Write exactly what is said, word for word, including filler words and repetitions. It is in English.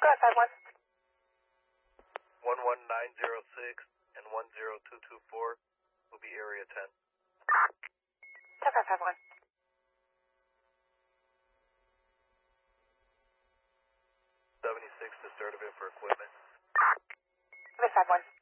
five one. one one nine zero six and one zero two two four will be area ten. Tower five one. seventy-six to start of it for equipment. five one.